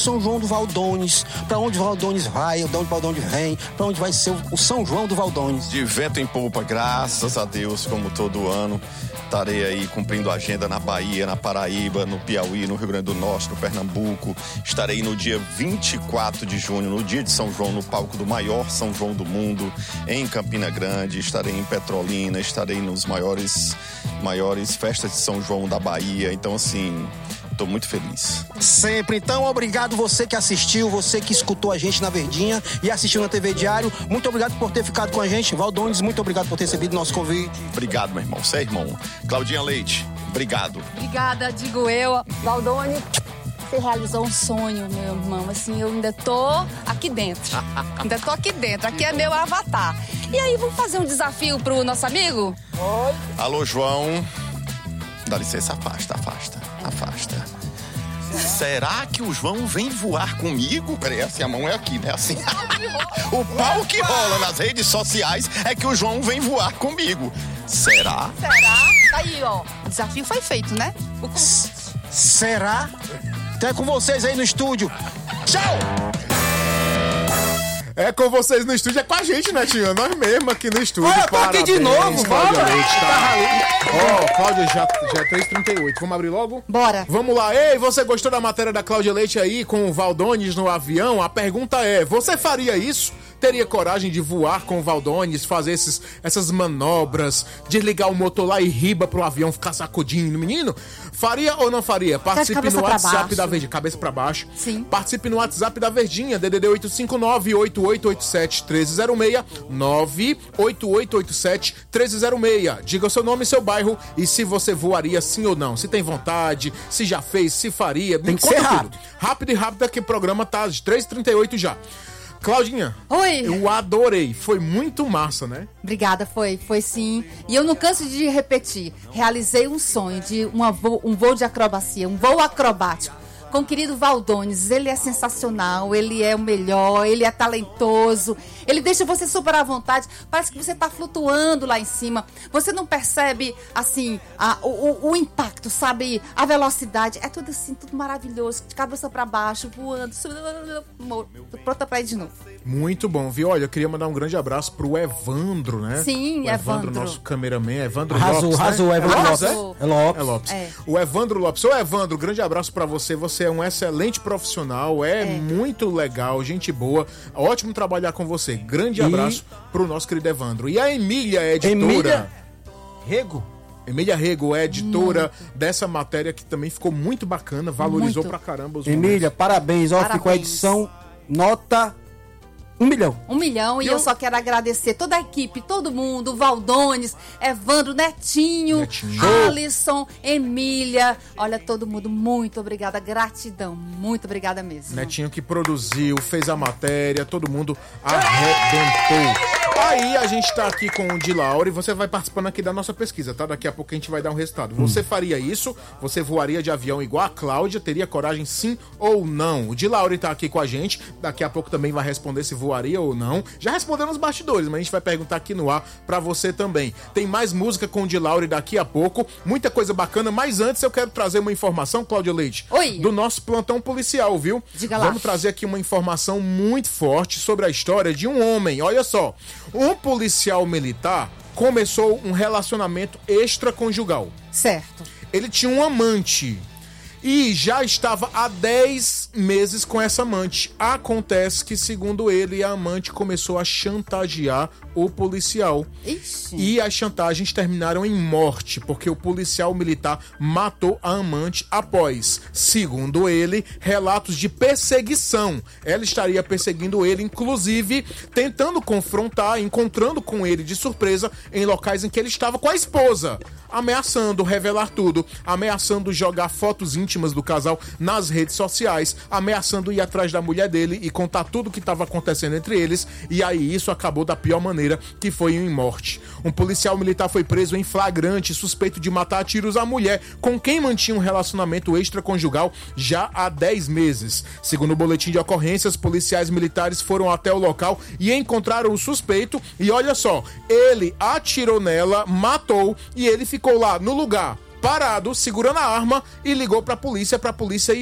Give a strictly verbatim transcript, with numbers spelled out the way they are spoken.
São João do Valdones, para onde o Valdones vai, de onde o Valdones vem, para onde vai ser o São João do Valdones. De vento em polpa, graças a Deus, como todo ano, estarei aí cumprindo a agenda na Bahia, na Paraíba, no Piauí, no Rio Grande do Norte, no Pernambuco. Estarei no dia vinte e quatro de junho, no dia de São João, no palco do maior São João do mundo, em Campina Grande. Estarei em Petrolina, estarei nos maiores, maiores festas de São João da Bahia. Então, assim, estou muito feliz. Sempre. Então, obrigado você que assistiu, você que escutou a gente na Verdinha e assistiu na T V Diário. Muito obrigado por ter ficado com a gente. Valdones, muito obrigado por ter recebido nosso convite. Obrigado, meu irmão. Você é irmão. Claudinha Leite, obrigado. Obrigada, digo eu. Valdones, você realizou um sonho, meu irmão. Assim, eu ainda tô aqui dentro. Ainda tô aqui dentro. Aqui é meu avatar. E aí, vamos fazer um desafio pro nosso amigo? Oi. Alô, João. Dá licença, afasta, afasta, afasta. Será que o João vem voar comigo? Peraí, assim, a mão é aqui, né? Assim. O pau que rola nas redes sociais é que o João vem voar comigo. Será? Será? Aí, ó. O desafio foi feito, né? O... Será? Então é com vocês aí no estúdio. Tchau! É com vocês no estúdio, é com a gente, né, Tinha? Nós mesmo aqui no estúdio. Olha, eu tô aqui de novo, Cláudia vamos! Leite, tá? Ó, oh, Cláudia, já, já é três e trinta e oito. Vamos abrir logo? Bora. Vamos lá. Ei, você gostou da matéria da Cláudia Leite aí com o Valdones no avião? A pergunta é, você faria isso? Teria coragem de voar com o Valdones, fazer esses, essas manobras, desligar o motor lá e riba pro avião ficar sacudindo, menino? Faria ou não faria? Participe no WhatsApp da Verdinha. Cabeça pra baixo. Sim. Participe no WhatsApp da Verdinha, D D D oito cinco nove, oito oito oito sete, um três zero seis, nove oito oito oito sete, um três zero seis. Diga o seu nome e seu bairro e se você voaria sim ou não. Se tem vontade, se já fez, se faria. Tem que ser rápido. Rápido e rápido, que o programa tá às três e trinta e oito já. Claudinha. Oi. Eu adorei. Foi muito massa, né? Obrigada, foi, foi sim. E eu não canso de repetir. Realizei um sonho de uma vo- um voo de acrobacia, um voo acrobático. Com o querido Valdones, ele é sensacional, ele é o melhor, ele é talentoso, ele deixa você super à vontade, parece que você está flutuando lá em cima, você não percebe, assim, a, o, o impacto, sabe, a velocidade, é tudo assim, tudo maravilhoso, de cabeça para baixo, voando, pronta para ir de novo. Muito bom, viu? Olha, eu queria mandar um grande abraço pro Evandro, né? Sim, o Evandro. Evandro. Nosso cameraman, Evandro Arrasou, Lopes, arrasou, né? Evandro É Lopes. Lopes, É Lopes. É Lopes. É. O Evandro Lopes. Ô, Evandro, grande abraço pra você. Você é um excelente profissional, é, é muito legal, gente boa. Ótimo trabalhar com você. Grande E... abraço pro nosso querido Evandro. E a Emília, editora... Emília Rego. Emília Rego é editora muito. Dessa matéria que também ficou muito bacana, valorizou muito. pra caramba os Emília, momentos. parabéns. Ó, Parabéns. ficou a edição nota um milhão. Um milhão, e eu... eu só quero agradecer toda a equipe, todo mundo, Valdones, Evandro, Netinho, Netinho. Alisson, Emília, olha, todo mundo, muito obrigada, gratidão, muito obrigada mesmo. Netinho que produziu, fez a matéria, todo mundo arrebentou. Aí a gente tá aqui com o Di Laura e você vai participando aqui da nossa pesquisa, tá? Daqui a pouco a gente vai dar um resultado. Você hum. faria isso? Você voaria de avião igual a Cláudia? Teria coragem sim ou não? O Di Laura tá aqui com a gente, daqui a pouco também vai responder se voaria ou não. Já respondeu nos bastidores, mas a gente vai perguntar aqui no ar pra você também. Tem mais música com o Di Laura daqui a pouco, muita coisa bacana, mas antes eu quero trazer uma informação, Cláudia Leite, Oi. do nosso plantão policial, viu? Diga lá. Vamos trazer aqui uma informação muito forte sobre a história de um homem. Olha só, um policial militar começou um relacionamento extraconjugal. Certo. Ele tinha um amante e já estava há dez meses com essa amante. Acontece que, segundo ele, a amante começou a chantagear o policial. Ixi. E as chantagens terminaram em morte, porque o policial militar matou a amante após, segundo ele, relatos de perseguição. Ela estaria perseguindo ele, inclusive tentando confrontar, encontrando com ele de surpresa em locais em que ele estava com a esposa, ameaçando revelar tudo, ameaçando jogar fotos íntimas do casal nas redes sociais, ameaçando ir atrás da mulher dele e contar tudo o que estava acontecendo entre eles, e aí isso acabou da pior maneira, que foi em morte. Um policial militar foi preso em flagrante, suspeito de matar a tiros a mulher com quem mantinha um relacionamento extraconjugal já há dez meses. Segundo o boletim de ocorrências, policiais militares foram até o local e encontraram o suspeito, e olha só, ele atirou nela, matou, e ele ficou lá no lugar, parado, segurando a arma, e ligou pra polícia, pra polícia ir